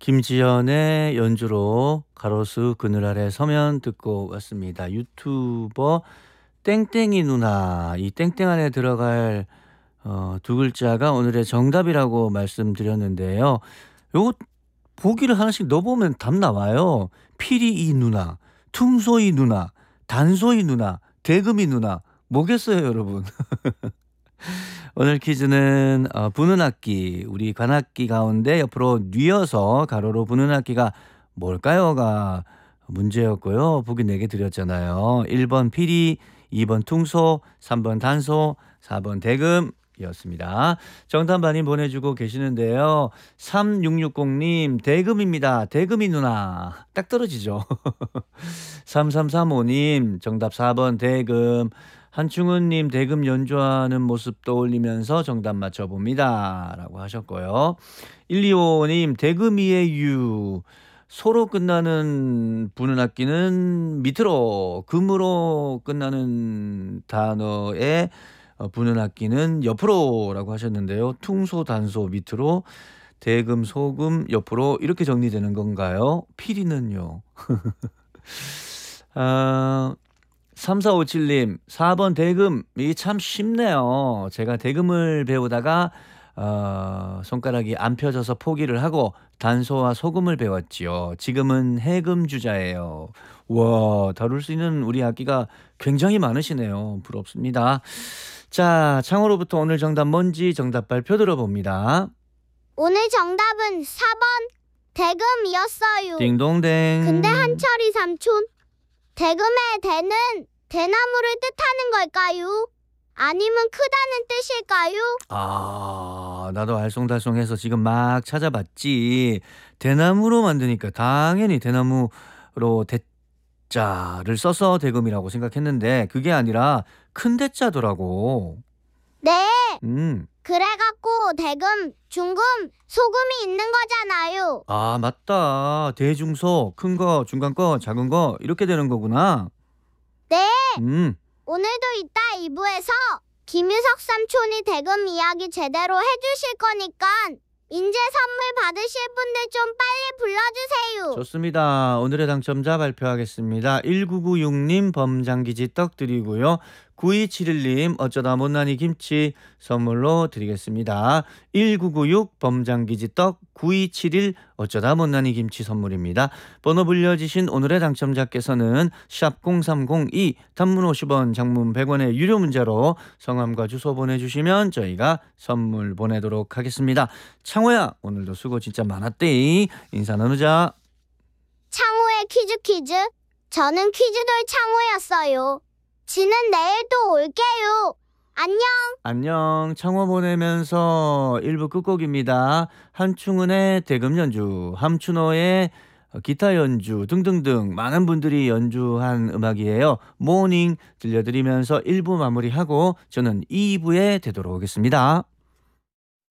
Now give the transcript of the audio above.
김지연의 연주로 가로수 그늘 아래 서면 듣고 왔습니다. 유튜버 땡땡이 누나, 이 땡땡 안에 들어갈 두 글자가 오늘의 정답이라고 말씀드렸는데요. 요거 보기를 하나씩 넣어보면 답 나와요. 피리이 누나, 퉁소이 누나, 단소이 누나, 대금이 누나. 뭐겠어요, 여러분? 오늘 퀴즈는 부는 악기, 우리 관악기 가운데 옆으로 뉘어서 가로로 부는 악기가 뭘까요가 문제였고요. 보기 4개 드렸잖아요. 1번 피리, 2번 퉁소, 3번 단소, 4번 대금이었습니다. 정답 많이 보내주고 계시는데요. 3660님 대금입니다. 대금이 누나. 딱 떨어지죠. 3335님 정답 4번 대금. 한충은님 대금 연주하는 모습 떠올리면서 정답 맞춰봅니다 라고 하셨고요. 125님 대금이의 유, 소로 끝나는 부는 악기는 밑으로, 금으로 끝나는 단어의 부는 악기는 옆으로 라고 하셨는데요. 퉁소 단소 밑으로, 대금 소금 옆으로 이렇게 정리되는 건가요? 피리는요? 3457님 4번 대금, 이게 참 쉽네요. 제가 대금을 배우다가 손가락이 안 펴져서 포기를 하고 단소와 소금을 배웠지요. 지금은 해금 주자예요. 와, 다룰 수 있는 우리 악기가 굉장히 많으시네요. 부럽습니다. 자, 창호로부터 오늘 정답 뭔지 정답 발표 들어봅니다. 오늘 정답은 4번 대금이었어요. 띵동댕. 근데 한철이 삼촌, 대금의 대는 대나무를 뜻하는 걸까요? 아니면 크다는 뜻일까요? 나도 알쏭달쏭해서 지금 막 찾아봤지. 대나무로 만드니까 당연히 대나무로 대자를 써서 대금이라고 생각했는데 그게 아니라 큰 대자더라고. 네, 그래갖고 대금, 중금, 소금이 있는 거잖아요. 맞다. 대중소, 큰 거, 중간 거, 작은 거 이렇게 되는 거구나. 네, 오늘도 이따 2부에서 김유석 삼촌이 대금 이야기 제대로 해주실 거니까 인제 선물 받으실 분들 좀 빨리 불러주세요. 좋습니다. 오늘의 당첨자 발표하겠습니다. 1996님 범장기지 떡 드리고요. 9271님 어쩌다 못난이 김치 선물로 드리겠습니다. 1996 범장기지 떡, 9271 어쩌다 못난이 김치 선물입니다. 번호 불려주신 오늘의 당첨자께서는 샵 0302 단문 50원 장문 100원의 유료 문자로 성함과 주소 보내주시면 저희가 선물 보내도록 하겠습니다. 창호야, 오늘도 수고 진짜 많았대. 인사 나누자. 창호의 퀴즈. 저는 퀴즈돌 창호였어요. 지는 내일 또 올게요. 안녕. 창호 보내면서 1부 끝곡입니다. 한충은의 대금 연주, 함춘호의 기타 연주 등등등 많은 분들이 연주한 음악이에요. 모닝 들려드리면서 1부 마무리하고 저는 2부에 되돌아오겠습니다.